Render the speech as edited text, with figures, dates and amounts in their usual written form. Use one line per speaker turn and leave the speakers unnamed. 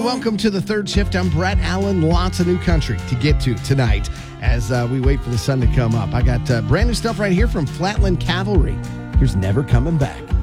and welcome to the third shift. I'm Brett Allen. Lots of new country to get to tonight as we wait for the sun to come up. I got brand new stuff right here from Flatland Cavalry. Here's Never Coming Back.